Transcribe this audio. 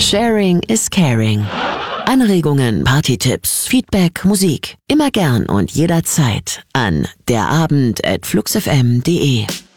Sharing is caring. Anregungen, Partytipps, Feedback, Musik. Immer gern und jederzeit an derabend@fluxfm.de.